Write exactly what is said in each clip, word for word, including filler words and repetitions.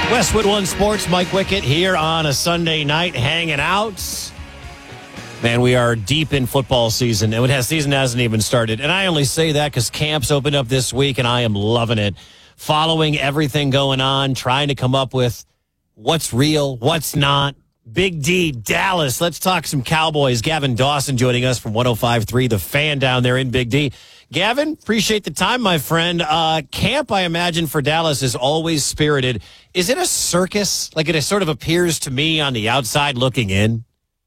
Westwood One Sports, Mike Wickett here on a Sunday night hanging out. Man, we are deep in football season, and the season hasn't even started. And I only say that because camps opened up this week, and I am loving it. Following everything going on, trying to come up with what's real, what's not. Big D, Dallas. Let's talk some Cowboys. Gavin Dawson joining us from one oh five point three, The Fan down there in Big D. Gavin, appreciate the time, my friend. Uh, camp, I imagine, for Dallas is always spirited. Is it a circus? Like it sort of appears to me on the outside looking in?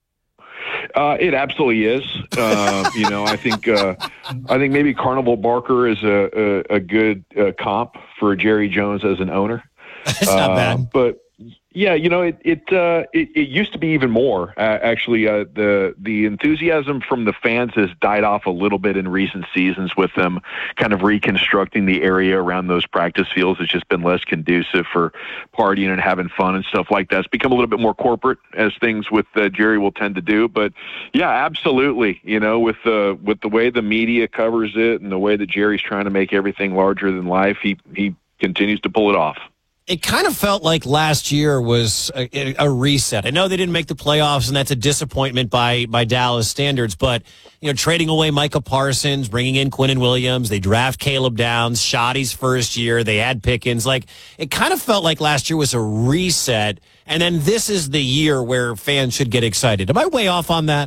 Uh, it absolutely is. Uh, you know, I think uh, I think maybe Carnival Barker is a, a, a good uh, comp for Jerry Jones as an owner. That's not uh, bad. But yeah, you know, it it uh, it, it used to be even more. Uh, actually, uh, the the enthusiasm from the fans has died off a little bit in recent seasons with them kind of reconstructing the area around those practice fields. It's just been less conducive for partying and having fun and stuff like that. It's become a little bit more corporate, as things with uh, Jerry will tend to do. But yeah, absolutely. You know, with the with the way the media covers it and the way that Jerry's trying to make everything larger than life, he he continues to pull it off. It kind of felt like last year was a, a reset. I know they didn't make the playoffs, and that's a disappointment by by Dallas standards. But you know, trading away Micah Parsons, bringing in Quinnen Williams, they draft Caleb Downs, Shoddy's first year, they had Pickens. Like it kind of felt like last year was a reset, and then this is the year where fans should get excited. Am I way off on that?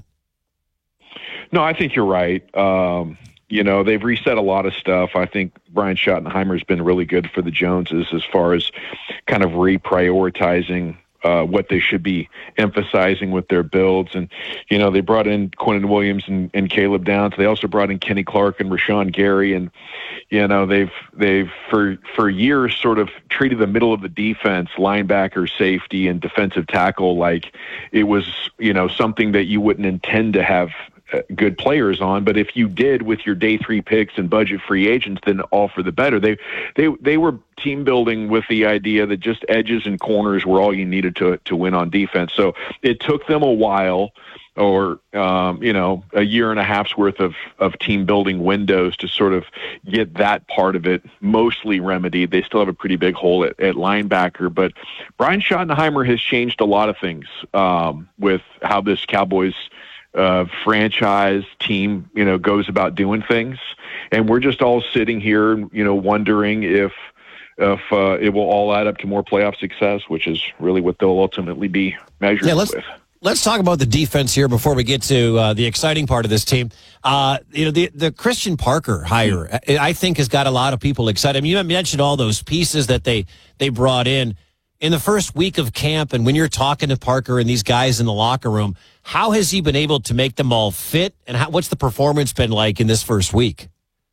No, I think you're right. Um, You know, they've reset a lot of stuff. I think Brian Schottenheimer's been really good for the Joneses as far as kind of reprioritizing uh, what they should be emphasizing with their builds. And, you know, they brought in Quinnen Williams and, and Caleb Downs. They also brought in Kenny Clark and Rashawn Gary. And, you know, they've, they've for, for years sort of treated the middle of the defense, linebacker, safety, and defensive tackle like it was, you know, something that you wouldn't intend to have good players on, but if you did with your day three picks and budget free agents, then all for the better. They they they were team building with the idea that just edges and corners were all you needed to to win on defense. So it took them a while, or um, you know, a year and a half's worth of of team building windows to sort of get that part of it mostly remedied. They still have a pretty big hole at, at linebacker, but Brian Schottenheimer has changed a lot of things um, with how this Cowboys Uh, franchise team, you know, goes about doing things, and we're just all sitting here, you know, wondering if if uh, it will all add up to more playoff success, which is really what they'll ultimately be measured yeah, let's, with. Let's talk about the defense here before we get to uh, the exciting part of this team. Uh, you know, the the Christian Parker hire, I think, has got a lot of people excited. I mean, you mentioned all those pieces that they they brought in. In the first week of camp, and when you're talking to Parker and these guys in the locker room, how has he been able to make them all fit, and how, what's the performance been like in this first week?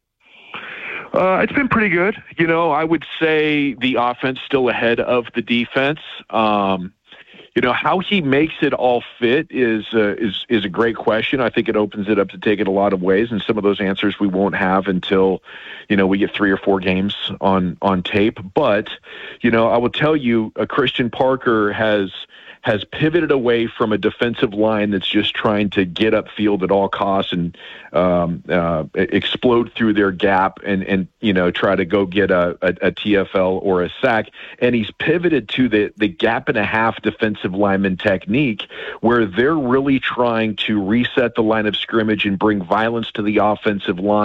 Uh, it's been pretty good. You know, I would say the offense still ahead of the defense. Um, you know, how he makes it all fit is uh, is is a great question. I think it opens it up to take it a lot of ways, and some of those answers we won't have until, you know, we get three or four games on on tape. But, you know, I will tell you, uh, Christian Parker has has pivoted away from a defensive line that's just trying to get upfield at all costs and um, uh, explode through their gap and, and you know, try to go get a, a, a T F L or a sack. And he's pivoted to the, the gap and a half defensive lineman technique, where they're really trying to reset the line of scrimmage and bring violence to the offensive line.